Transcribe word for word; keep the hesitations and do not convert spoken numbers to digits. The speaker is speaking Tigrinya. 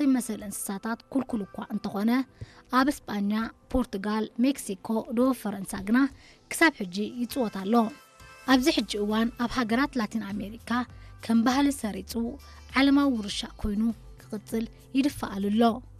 መሰል እንስሳታት ኩልኩል እኳ እንተኾነ ኣብ እስጳኛ ፖርቱጋል ሜክሲኮ ደቡብ ፈረንሳ ግና ክሳብ ሕጂ ይጽወት ኣሎ ኣብዚ ሕጂ እዋን ኣብ ሃገራት ላቲን ኣሜሪካ ከም ባህሊ ሰሪጹ ዓለማዊ ውርሻ ኮይኑ ክቅጽል ይድፈኣል ኣሎ